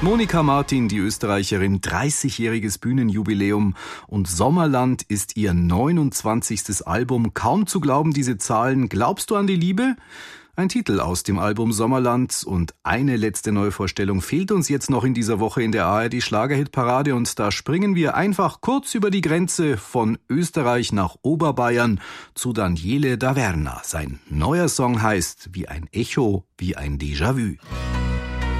Monika Martin, die Österreicherin, 30-jähriges Bühnenjubiläum und Sommerland ist ihr 29. Album. Kaum zu glauben, diese Zahlen. Glaubst du an die Liebe? Ein Titel aus dem Album Sommerland und eine letzte Neuvorstellung fehlt uns jetzt noch in dieser Woche in der ARD-Schlagerhitparade und da springen wir einfach kurz über die Grenze von Österreich nach Oberbayern zu Daniele Daverna. Sein neuer Song heißt Wie ein Echo, wie ein Déjà-vu.